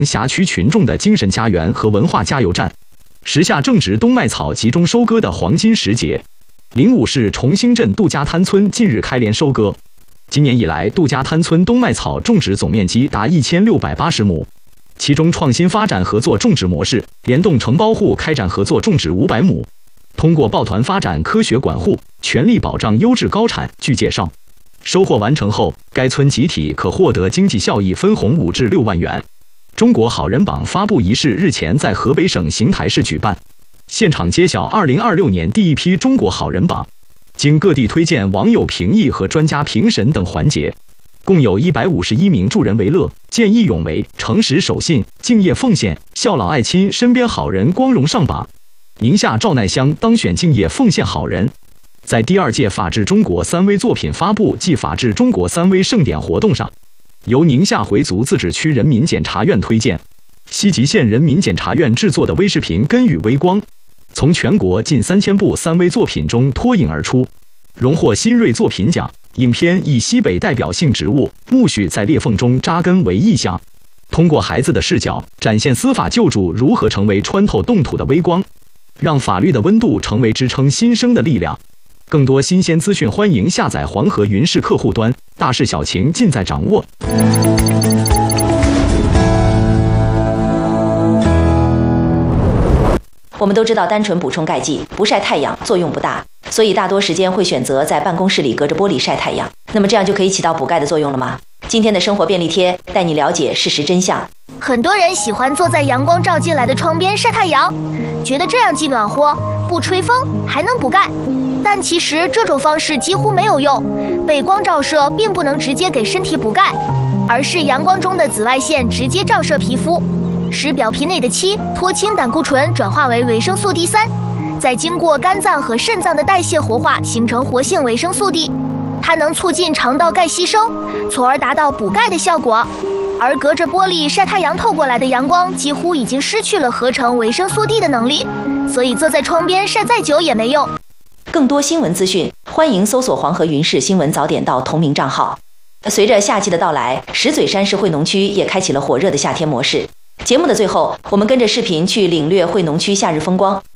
辖区群众的精神家园和文化加油站。时下正值冬麦草集中收割的黄金时节，灵武市崇兴镇杜家滩村近日开镰收割。今年以来，杜家滩村冬麦草种植总面积达1680亩，其中创新发展合作种植模式，联动承包户开展合作种植500亩，通过抱团发展科学管护，全力保障优质高产。据介绍，收获完成后，该村集体可获得经济效益分红5至6万元。中国好人榜发布仪式日前在河北省邢台市举办，现场揭晓2026年第一批中国好人榜，经各地推荐、网友评议和专家评审等环节，共有151名助人为乐、见义勇为、诚实守信、敬业奉献、孝老爱亲、身边好人光荣上榜。宁夏赵奈乡当选敬业奉献好人。在第2届法治中国3威作品发布暨法治中国3威盛典活动上，由宁夏回族自治区人民检察院推荐，西吉县人民检察院制作的微视频《根与微光》，从全国近3000部3威作品中脱颖而出，荣获新锐作品奖。影片以西北代表性植物苜蓿在裂缝中扎根为意象，通过孩子的视角展现司法救助如何成为穿透冻土的微光，让法律的温度成为支撑新生的力量。更多新鲜资讯，欢迎下载黄河云视客户端，大事小情尽在掌握。 我们都知道，单纯补充钙剂不晒太阳作用不大，所以大多时间会选择在办公室里隔着玻璃晒太阳。那么这样就可以起到补钙的作用了吗？今天的生活便利贴带你了解事实真相。 很多人喜欢坐在阳光照进来的窗边晒太阳，觉得这样既暖和，不吹风，还能补钙。但其实这种方式几乎没有用，被光照射并不能直接给身体补钙，而是阳光中的紫外线直接照射皮肤，使表皮内的7脱氢胆固醇转化为维生素 D3， 再经过肝脏和肾脏的代谢活化，形成活性维生素 D， 它能促进肠道钙吸收，从而达到补钙的效果。而隔着玻璃晒太阳透过来的阳光几乎已经失去了合成维生素 D 的能力，所以坐在窗边晒再久也没用。 更多新闻资讯，欢迎搜索黄河云视新闻早点到同名账号。随着夏季的到来，石嘴山市惠农区也开启了火热的夏天模式。节目的最后，我们跟着视频去领略惠农区夏日风光。